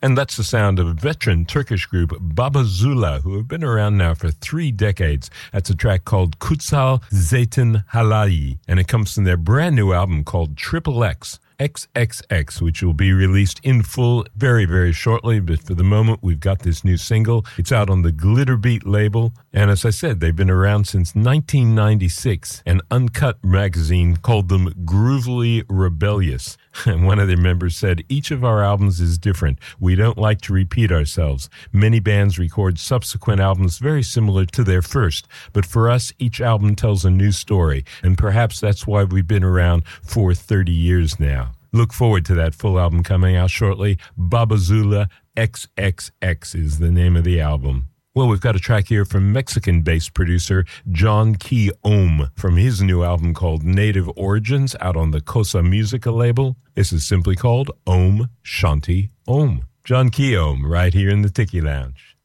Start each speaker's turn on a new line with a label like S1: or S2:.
S1: And that's the sound of a veteran Turkish group, Baba Zula, who have been around now for 3 decades. That's a track called Kutsal Zeytin Halai, and it comes from their brand new album called Triple X. XXX, which will be released in full very, very shortly. But for the moment, we've got this new single. It's out on the Glitterbeat label. And as I said, they've been around since 1996. An Uncut magazine called them Groovily Rebellious. And one of their members said, each of our albums is different. We don't like to repeat ourselves. Many bands record subsequent albums very similar to their first. But for us, each album tells a new story. And perhaps that's why we've been around for 30 years now. Look forward to that full album coming out shortly. Baba Zula XXX is the name of the album. Well, we've got a track here from Mexican-based producer John Key Ohm from his new album called Native Origins out on the Cosa Musica label. This is simply called Om Shanti Om. John Key Ohm right here in the Tiki Lounge.